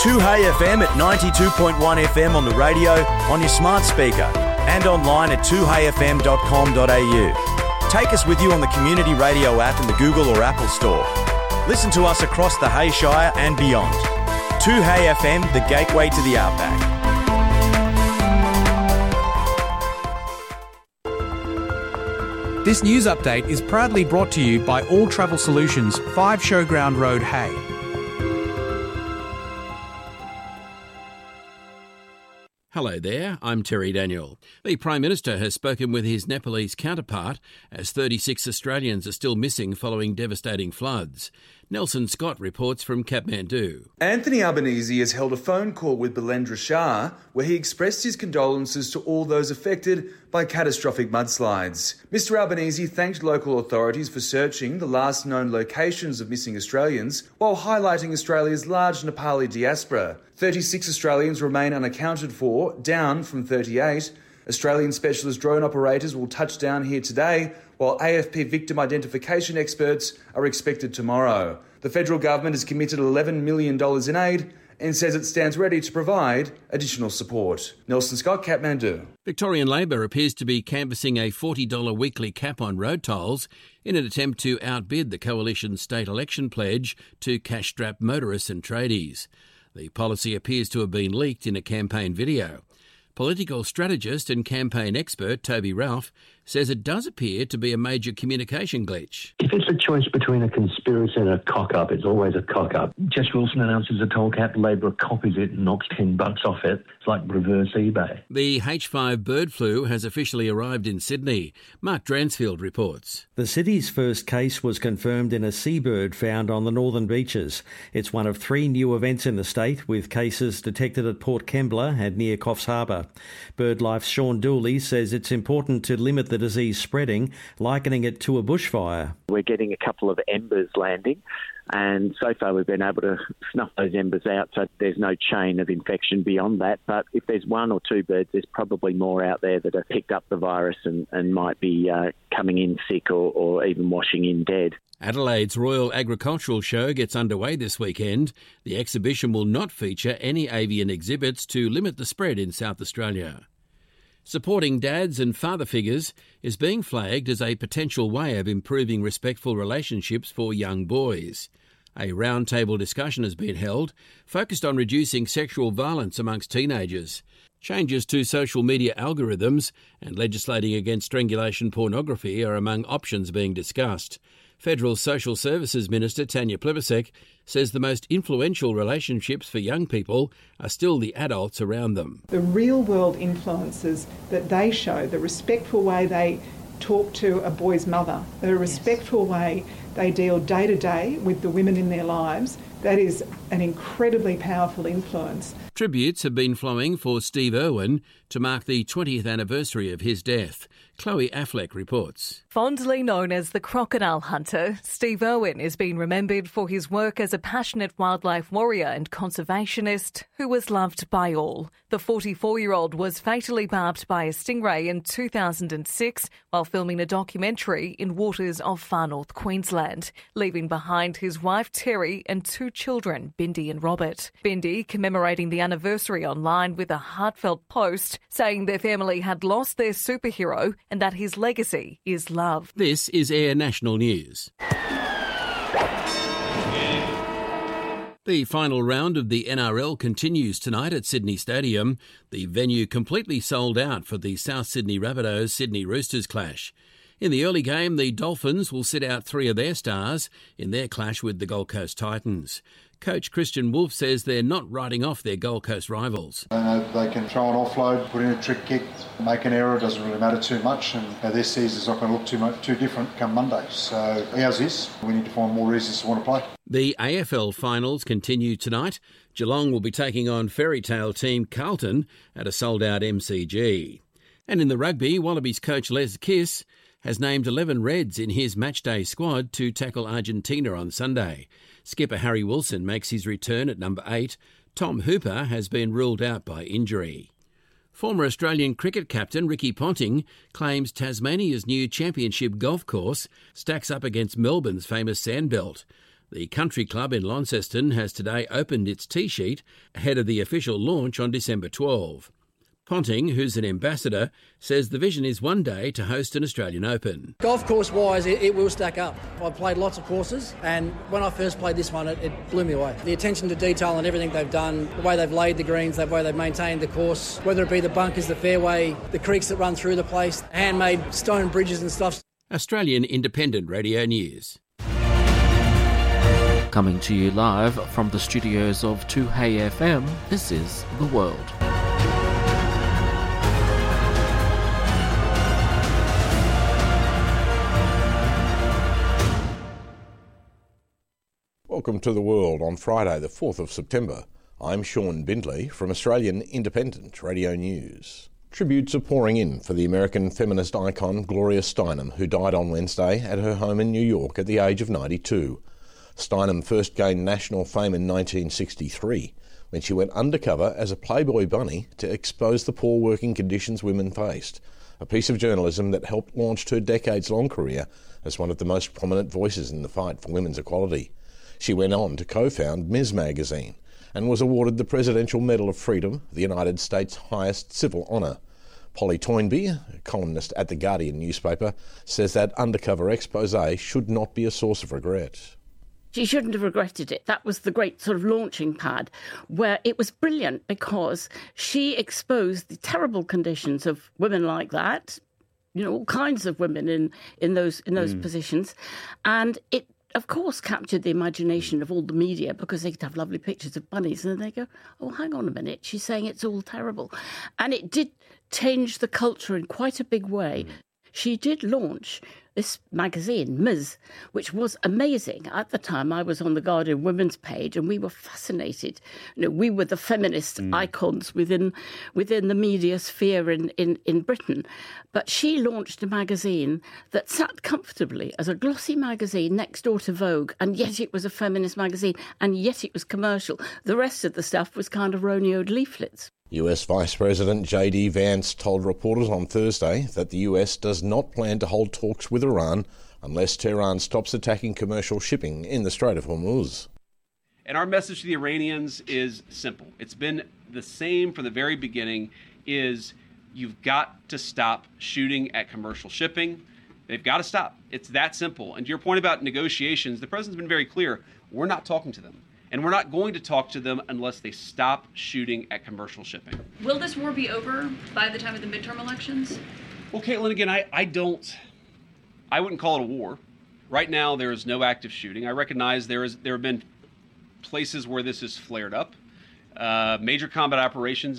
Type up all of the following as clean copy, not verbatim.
2Hey FM at 92.1 FM on the radio, on your smart speaker, and online at 2heyfm.com.au. Take us with you on the Community Radio app in the Google or Apple Store. Listen to us across the Hay Shire and beyond. 2Hey FM, the gateway to the outback. This news update is proudly brought to you by All Travel Solutions, 5 Showground Road, Hay. Hello there, I'm Terry Daniel. The Prime Minister has spoken with his Nepalese counterpart as 36 Australians are still missing following devastating floods. Nelson Scott reports from Kathmandu. Anthony Albanese has held a phone call with Bilendra Shah where he expressed his condolences to all those affected by catastrophic mudslides. Mr Albanese thanked local authorities for searching the last known locations of missing Australians while highlighting Australia's large Nepali diaspora. 36 Australians remain unaccounted for, down from 38. Australian specialist drone operators will touch down here today, while AFP victim identification experts are expected tomorrow. The federal government has committed $11 million in aid and says it stands ready to provide additional support. Nelson Scott, Kathmandu. Victorian Labor appears to be canvassing a $40 weekly cap on road tolls in an attempt to outbid the Coalition's state election pledge to cash-strapped motorists and tradies. The policy appears to have been leaked in a campaign video. Political strategist and campaign expert Toby Ralph says it does appear to be a major communication glitch. If it's a choice between a conspiracy and a cock-up, it's always a cock-up. Jess Wilson announces a toll cap, Labor copies it and knocks $10 off it. It's like reverse eBay. The H5 bird flu has officially arrived in Sydney. Mark Dransfield reports. The city's first case was confirmed in a seabird found on the northern beaches. It's one of 3 new events in the state, with cases detected at Port Kembla and near Coffs Harbour. BirdLife's Sean Dooley says it's important to limit the disease spreading, likening it to a bushfire. We're getting a couple of embers landing, and so far we've been able to snuff those embers out so there's no chain of infection beyond that. But if there's 1 or 2 birds, there's probably more out there that have picked up the virus and might be coming in sick or even washing in dead. Adelaide's Royal Agricultural Show gets underway this weekend. The exhibition will not feature any avian exhibits to limit the spread in South Australia. Supporting dads and father figures is being flagged as a potential way of improving respectful relationships for young boys. A roundtable discussion has been held, focused on reducing sexual violence amongst teenagers. Changes to social media algorithms and legislating against strangulation pornography are among options being discussed. Federal Social Services Minister Tanya Plibersek says the most influential relationships for young people are still the adults around them. The real-world influences that they show, the respectful way they talk to a boy's mother, the respectful way they deal day to day with the women in their lives, that is an incredibly powerful influence. Tributes have been flowing for Steve Irwin to mark the 20th anniversary of his death. Chloe Affleck reports. Fondly known as the crocodile hunter, Steve Irwin is being remembered for his work as a passionate wildlife warrior and conservationist who was loved by all. The 44-year-old was fatally barbed by a stingray in 2006 while filming a documentary in waters of far north Queensland, leaving behind his wife Terry and 2 children, Bindi and Robert. Bindi commemorating the anniversary online with a heartfelt post saying their family had lost their superhero and that his legacy is love. This is Air National News. The final round of the NRL continues tonight at Sydney Stadium. The venue completely sold out for the South Sydney Rabbitohs-Sydney Roosters clash. In the early game, the Dolphins will sit out 3 of their stars in their clash with the Gold Coast Titans. Coach Christian Wolf says they're not writing off their Gold Coast rivals. They can throw an offload, put in a trick kick, make an error, it doesn't really matter too much, and their season's not going to look too different come Monday. So ours is. We need to find more reasons to want to play. The AFL finals continue tonight. Geelong will be taking on fairy tale team Carlton at a sold-out MCG. And in the rugby, Wallabies coach Les Kiss has named 11 Reds in his matchday squad to tackle Argentina on Sunday. Skipper Harry Wilson makes his return at number 8. Tom Hooper has been ruled out by injury. Former Australian cricket captain Ricky Ponting claims Tasmania's new championship golf course stacks up against Melbourne's famous Sandbelt. The country club in Launceston has today opened its tee sheet ahead of the official launch on December 12. Ponting, who's an ambassador, says the vision is one day to host an Australian Open. Golf course-wise, it will stack up. I've played lots of courses, and when I first played this one, it blew me away. The attention to detail and everything they've done, the way they've laid the greens, the way they've maintained the course, whether it be the bunkers, the fairway, the creeks that run through the place, handmade stone bridges and stuff. Australian Independent Radio News. Coming to you live from the studios of 2HeyFM, this is The World. Welcome to The World on Friday the 4th of September. I'm Sean Bindley from Australian Independent Radio News. Tributes are pouring in for the American feminist icon Gloria Steinem, who died on Wednesday at her home in New York at the age of 92. Steinem first gained national fame in 1963 when she went undercover as a Playboy bunny to expose the poor working conditions women faced, a piece of journalism that helped launch her decades-long career as one of the most prominent voices in the fight for women's equality. She went on to co-found Ms. Magazine and was awarded the Presidential Medal of Freedom, the United States' highest civil honour. Polly Toynbee, a columnist at The Guardian newspaper, says that undercover expose should not be a source of regret. She shouldn't have regretted it. That was the great sort of launching pad where it was brilliant because she exposed the terrible conditions of women like that, you know, all kinds of women in those positions. And it, of course, captured the imagination of all the media because they could have lovely pictures of bunnies and then they go, oh, hang on a minute, she's saying it's all terrible. And it did change the culture in quite a big way. She did launch this magazine, Ms., which was amazing. At the time, I was on the Guardian Women's page and we were fascinated. You know, we were the feminist icons within the media sphere in Britain. But she launched a magazine that sat comfortably as a glossy magazine next door to Vogue, and yet it was a feminist magazine, and yet it was commercial. The rest of the stuff was kind of roneoed leaflets. US Vice President J.D. Vance told reporters on Thursday that the US does not plan to hold talks with Iran unless Tehran stops attacking commercial shipping in the Strait of Hormuz. And our message to the Iranians is simple. It's been the same from the very beginning, is you've got to stop shooting at commercial shipping. They've got to stop. It's that simple. And to your point about negotiations, the president's been very clear. We're not talking to them. And we're not going to talk to them unless they stop shooting at commercial shipping. Will this war be over by the time of the midterm elections? Well, Caitlin, again, I wouldn't call it a war. Right now, there is no active shooting. I recognize there have been places where this has flared up. Major combat operations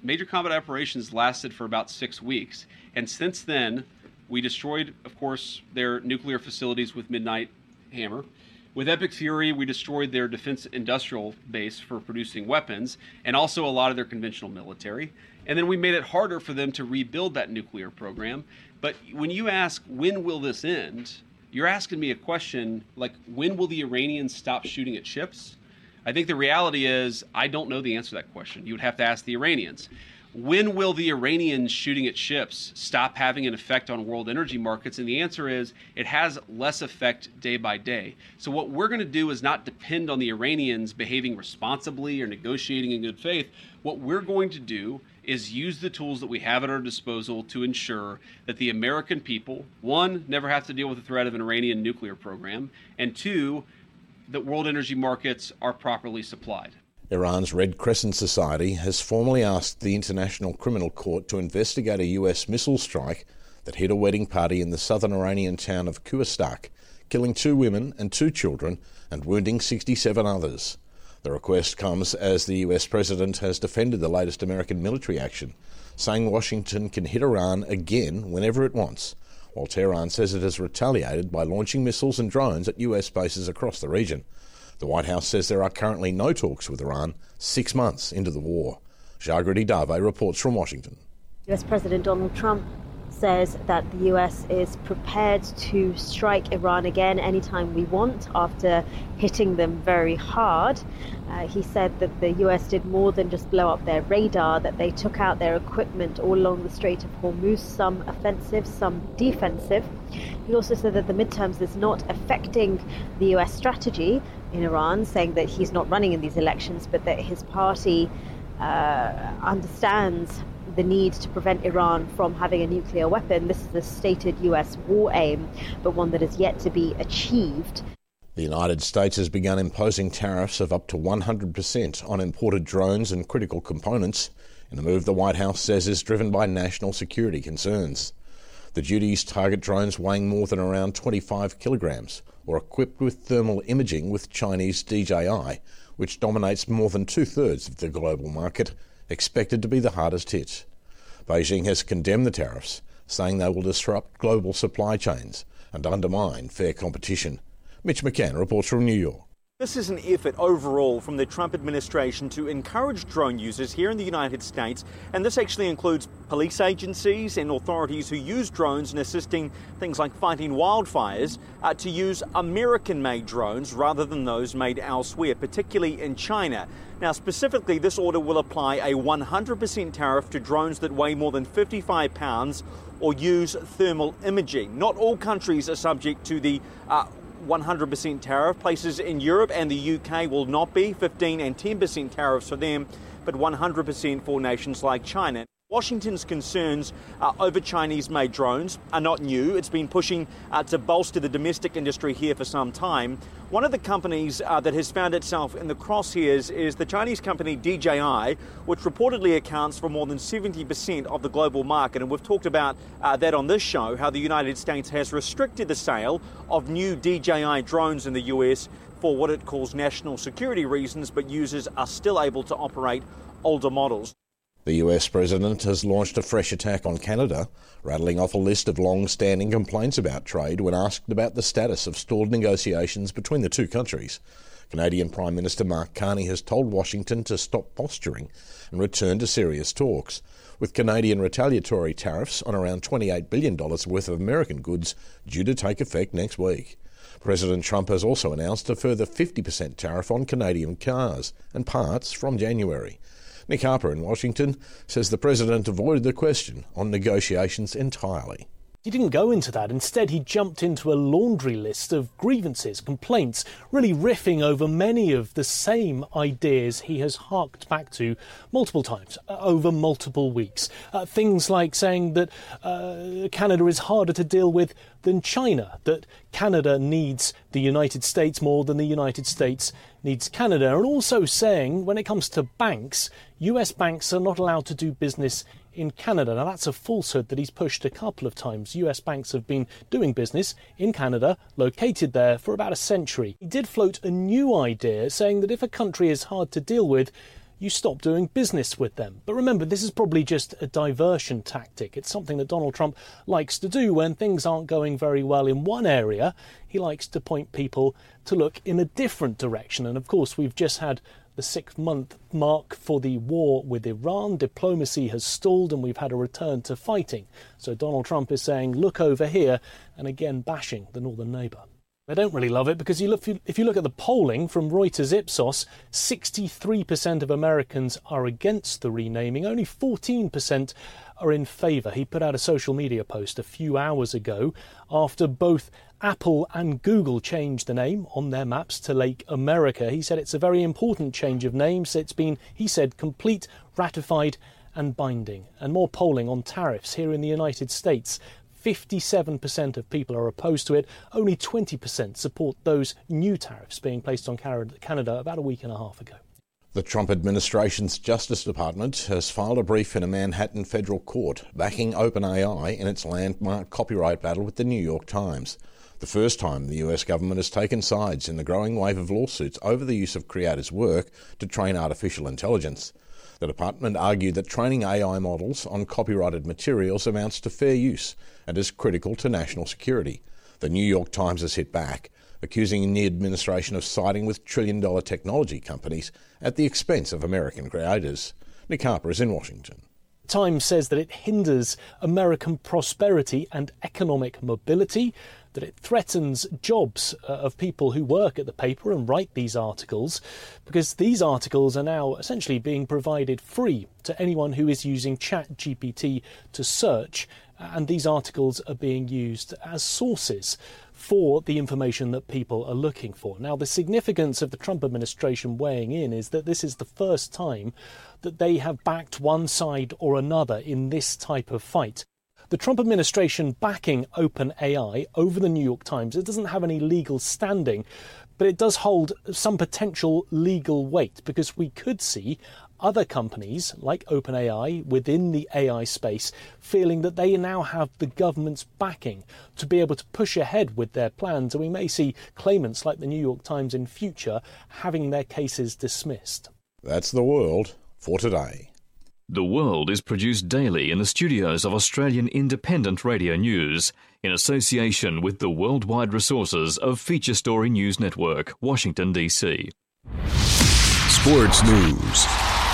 lasted for about 6 weeks. And since then, we destroyed, of course, their nuclear facilities with Midnight Hammer. With Epic Fury, we destroyed their defense industrial base for producing weapons and also a lot of their conventional military. And then we made it harder for them to rebuild that nuclear program. But when you ask, when will this end, you're asking me a question like, when will the Iranians stop shooting at ships? I think the reality is I don't know the answer to that question. You would have to ask the Iranians. When will the Iranians shooting at ships stop having an effect on world energy markets? And the answer is it has less effect day by day. So what we're going to do is not depend on the Iranians behaving responsibly or negotiating in good faith. What we're going to do is use the tools that we have at our disposal to ensure that the American people, one, never have to deal with the threat of an Iranian nuclear program, and two, that world energy markets are properly supplied. Iran's Red Crescent Society has formally asked the International Criminal Court to investigate a US missile strike that hit a wedding party in the southern Iranian town of Khuzestak, killing 2 women and 2 children and wounding 67 others. The request comes as the US president has defended the latest American military action, saying Washington can hit Iran again whenever it wants, while Tehran says it has retaliated by launching missiles and drones at US bases across the region. The White House says there are currently no talks with Iran 6 months into the war. Jagriti Dave reports from Washington. US President Donald Trump says that the US is prepared to strike Iran again anytime we want after hitting them very hard. He said that the US did more than just blow up their radar, that they took out their equipment all along the Strait of Hormuz, some offensive, some defensive. He also said that the midterms is not affecting the US strategy in Iran, saying that he's not running in these elections, but that his party understands the need to prevent Iran from having a nuclear weapon. This is a stated US war aim, but one that is yet to be achieved. The United States has begun imposing tariffs of up to 100% on imported drones and critical components, in a move the White House says is driven by national security concerns. The duties target drones weighing more than around 25 kilograms or equipped with thermal imaging with Chinese DJI, which dominates more than two-thirds of the global market, expected to be the hardest hit. Beijing has condemned the tariffs, saying they will disrupt global supply chains and undermine fair competition. Mitch McCann reports from New York. This is an effort overall from the Trump administration to encourage drone users here in the United States, and this actually includes police agencies and authorities who use drones in assisting things like fighting wildfires, to use American-made drones rather than those made elsewhere, particularly in China. Now, specifically, this order will apply a 100% tariff to drones that weigh more than 55 pounds or use thermal imaging. Not all countries are subject to the 100% tariff. Places in Europe and the UK will not be, 15 and 10% tariffs for them, but 100% for nations like China. Washington's concerns over Chinese-made drones are not new. It's been pushing to bolster the domestic industry here for some time. One of the companies that has found itself in the crosshairs is the Chinese company DJI, which reportedly accounts for more than 70% of the global market. And we've talked about that on this show, how the United States has restricted the sale of new DJI drones in the US for what it calls national security reasons, but users are still able to operate older models. The US President has launched a fresh attack on Canada, rattling off a list of long-standing complaints about trade when asked about the status of stalled negotiations between the two countries. Canadian Prime Minister Mark Carney has told Washington to stop posturing and return to serious talks, with Canadian retaliatory tariffs on around $28 billion worth of American goods due to take effect next week. President Trump has also announced a further 50% tariff on Canadian cars and parts from January. Nick Harper in Washington says the president avoided the question on negotiations entirely. He didn't go into that. Instead, he jumped into a laundry list of grievances, complaints, really riffing over many of the same ideas he has harked back to multiple times over multiple weeks. Things like saying that Canada is harder to deal with than China, that Canada needs the United States more than the United States needs Canada, and also saying when it comes to banks, US banks are not allowed to do business in Canada. Now, that's a falsehood that he's pushed a couple of times. US banks have been doing business in Canada, located there for about a century. He did float a new idea saying that if a country is hard to deal with, you stop doing business with them. But remember, this is probably just a diversion tactic. It's something that Donald Trump likes to do when things aren't going very well in one area. He likes to point people to look in a different direction. And of course, we've just had the 6-month mark for the war with Iran. Diplomacy has stalled and we've had a return to fighting. So Donald Trump is saying, look over here, and again bashing the northern neighbour. They don't really love it because if you look at the polling from Reuters Ipsos, 63% of Americans are against the renaming. Only 14% are in favour. He put out a social media post a few hours ago after both Apple and Google changed the name on their maps to Lake America. He said it's a very important change of names. It's been, he said, complete, ratified and binding. And more polling on tariffs here in the United States. 57% of people are opposed to it. Only 20% support those new tariffs being placed on Canada about a week and a half ago. The Trump administration's Justice Department has filed a brief in a Manhattan federal court backing OpenAI in its landmark copyright battle with the New York Times. The first time the US government has taken sides in the growing wave of lawsuits over the use of creators' work to train artificial intelligence. The department argued that training AI models on copyrighted materials amounts to fair use and is critical to national security. The New York Times has hit back, accusing the administration of siding with trillion-dollar technology companies at the expense of American creators. Nick Harper is in Washington. The Times says that it hinders American prosperity and economic mobility, that it threatens jobs of people who work at the paper and write these articles, because these articles are now essentially being provided free to anyone who is using ChatGPT to search, and these articles are being used as sources for the information that people are looking for. Now, the significance of the Trump administration weighing in is that this is the first time that they have backed one side or another in this type of fight. The Trump administration backing OpenAI over the New York Times, it doesn't have any legal standing, but it does hold some potential legal weight, because we could see other companies like OpenAI within the AI space feeling that they now have the government's backing to be able to push ahead with their plans, and we may see claimants like the New York Times in future having their cases dismissed. That's the world for today. The World is produced daily in the studios of Australian Independent Radio News in association with the worldwide resources of Feature Story News Network, Washington, D.C. Sports News.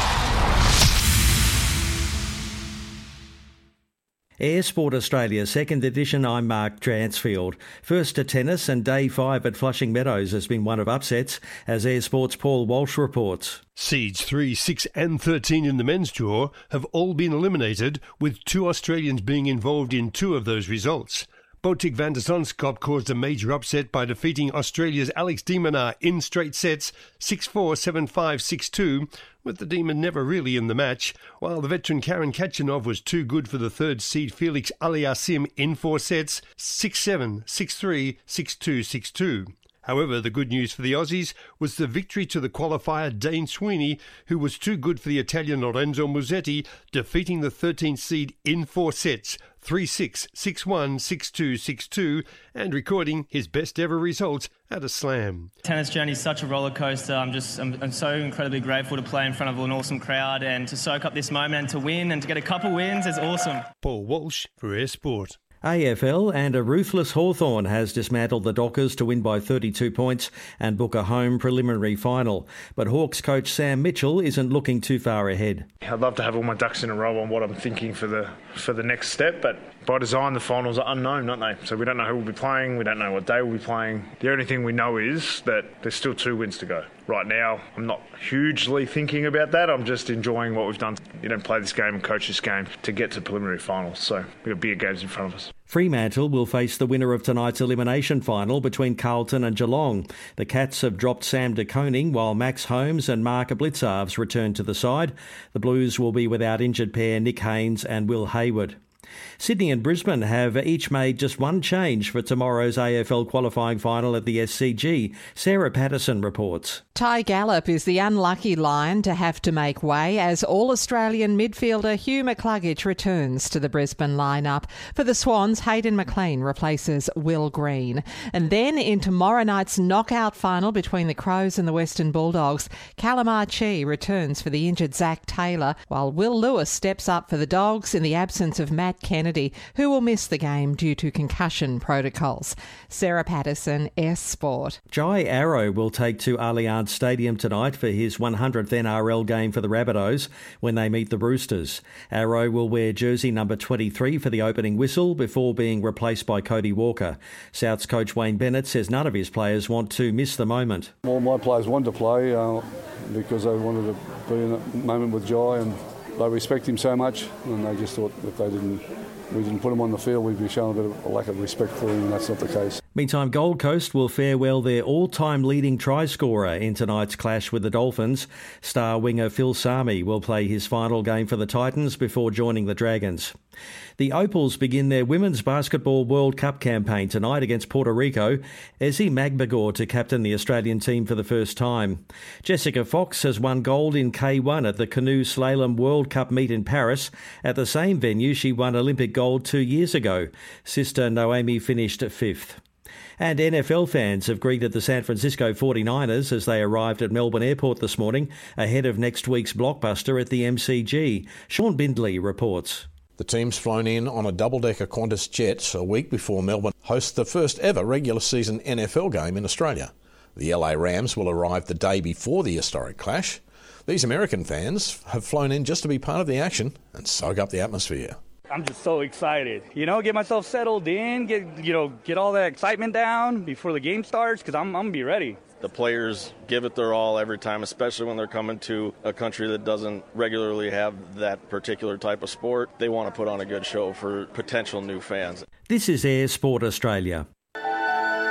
Air Sport Australia, second edition. I'm Mark Dransfield. First to tennis, and day 5 at Flushing Meadows has been one of upsets, as Air Sport's Paul Walsh reports. Seeds 3, 6 and 13 in the men's draw have all been eliminated, with 2 Australians being involved in 2 of those results. Botic van der Zandschap caused a major upset by defeating Australia's Alex de Minaur in straight sets 6-4, 7-5, 6-2, with the Demon never really in the match, while the veteran Karen Khachanov was too good for the third seed Felix Aliassime in 4 sets 6-7, 6-3, 6-2, 6-2. However, the good news for the Aussies was the victory to the qualifier Dane Sweeney, who was too good for the Italian Lorenzo Musetti, defeating the 13th seed in 4 sets 3-6, 6-1, 6-2, 6-2, and recording his best ever results at a slam. Tennis journey is such a roller coaster. I'm so incredibly grateful to play in front of an awesome crowd and to soak up this moment and to win and to get a couple wins is awesome. Paul Walsh for Air Sport. AFL, and a ruthless Hawthorn has dismantled the Dockers to win by 32 points and book a home preliminary final. But Hawks coach Sam Mitchell isn't looking too far ahead. I'd love to have all my ducks in a row on what I'm thinking for the next step, but by design the finals are unknown, aren't they? So we don't know who will be playing, we don't know what day we'll be playing. The only thing we know is that there's still 2 wins to go. Right now, I'm not hugely thinking about that. I'm just enjoying what we've done. You don't play this game and coach this game to get to preliminary finals. So we've got bigger games in front of us. Fremantle will face the winner of tonight's elimination final between Carlton and Geelong. The Cats have dropped Sam de Koning, while Max Holmes and Mark Blitzarves return to the side. The Blues will be without injured pair Nick Haynes and Will Hayward. Sydney and Brisbane have each made just one change for tomorrow's AFL qualifying final at the SCG. Sarah Patterson reports. Ty Gallop is the unlucky Lion to have to make way as All-Australian midfielder Hugh McCluggage returns to the Brisbane lineup. For the Swans, Hayden McLean replaces Will Green. And then in tomorrow night's knockout final between the Crows and the Western Bulldogs, Callum Archie returns for the injured Zach Taylor, while Will Lewis steps up for the Dogs in the absence of Matt Kennedy, who will miss the game due to concussion protocols. Sarah Patterson, S Sport. Jai Arrow will take to Allianz Stadium tonight for his 100th NRL game for the Rabbitohs when they meet the Roosters. Arrow will wear jersey number 23 for the opening whistle before being replaced by Cody Walker. Souths coach Wayne Bennett says none of his players want to miss the moment. All my players want to play because they wanted to be in a moment with Jai, and they respect him so much, and they just thought if we didn't put him on the field, we'd be showing a bit of a lack of respect for him, and that's not the case. Meantime, Gold Coast will farewell their all-time leading try scorer in tonight's clash with the Dolphins. Star winger Phil Sami will play his final game for the Titans before joining the Dragons. The Opals begin their Women's Basketball World Cup campaign tonight against Puerto Rico. Ezzy Magbagor to captain the Australian team for the first time. Jessica Fox has won gold in K1 at the Canoe Slalom World Cup meet in Paris. At the same venue, she won Olympic gold 2 years ago. Sister Noemi finished 5th. And NFL fans have greeted the San Francisco 49ers as they arrived at Melbourne Airport this morning ahead of next week's blockbuster at the MCG. Sean Bindley reports. The team's flown in on a double-decker Qantas jet a week before Melbourne hosts the first ever regular season NFL game in Australia. The LA Rams will arrive the day before the historic clash. These American fans have flown in just to be part of the action and soak up the atmosphere. I'm just so excited, get myself settled in, get all that excitement down before the game starts, because I'm going to be ready. The players give it their all every time, especially when they're coming to a country that doesn't regularly have that particular type of sport. They want to put on a good show for potential new fans. This is Air Sport Australia.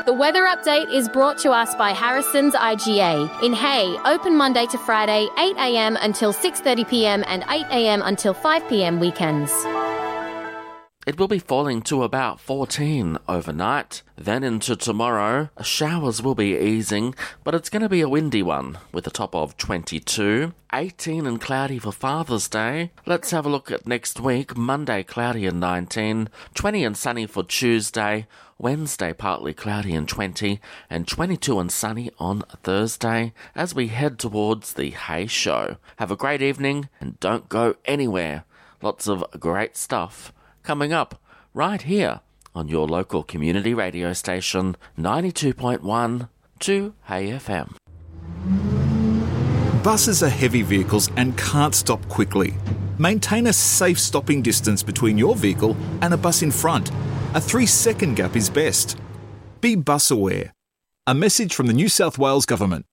The weather update is brought to us by Harrison's IGA. In Hay, open Monday to Friday, 8 a.m. until 6:30 p.m. and 8 a.m. until 5 p.m. weekends. It will be falling to about 14 overnight. Then into tomorrow, showers will be easing, but it's going to be a windy one with a top of 22. 18 and cloudy for Father's Day. Let's have a look at next week. Monday, cloudy and 19. 20 and sunny for Tuesday. Wednesday, partly cloudy and 20. And 22 and sunny on Thursday as we head towards the Hay Show. Have a great evening and don't go anywhere. Lots of great stuff coming up right here on your local community radio station, 92.1 2 Hay FM. Buses are heavy vehicles and can't stop quickly. Maintain a safe stopping distance between your vehicle and a bus in front. A 3-second gap is best. Be bus aware. A message from the New South Wales Government.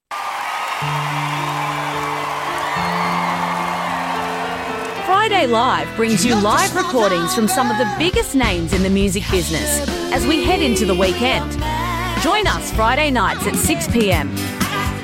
Friday Live brings you live recordings from some of the biggest names in the music business as we head into the weekend. Join us Friday nights at 6 p.m